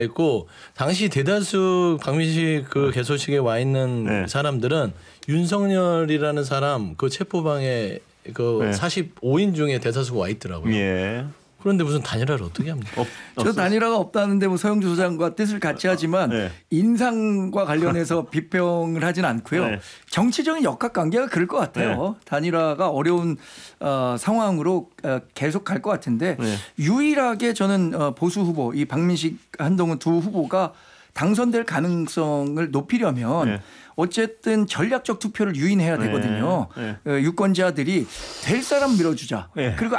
했고 당시 대다수 박민식 그 개소식에 와 있는 네. 사람들은 윤석열이라는 사람 그 체포방에 그 네. 45인 중에 대다수가 와 있더라고요. 예. 그런데 무슨 단일화를 어떻게 합니까? 저 단일화가 없다는데 뭐 서영주 소장과 뜻을 같이 하지만 네. 인상과 관련해서 비평을 하진 않고요. 네. 정치적인 역학관계가 그럴 것 같아요. 단일화가 어려운 상황으로 계속 갈 것 같은데 네. 유일하게 저는 보수 후보 이 박민식 한동훈 두 후보가 당선될 가능성을 높이려면 네. 어쨌든 전략적 투표를 유인해야 되거든요. 네. 유권자들이 될 사람 밀어주자. 네. 그리고